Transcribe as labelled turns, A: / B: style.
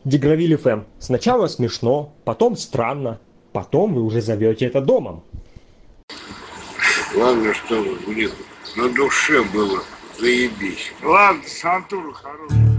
A: Дегравиль ФМ. Сначала смешно, потом странно, потом вы уже зовете это домом.
B: Главное, что, блин, на душе было заебись.
C: Ладно, Сантура хороший.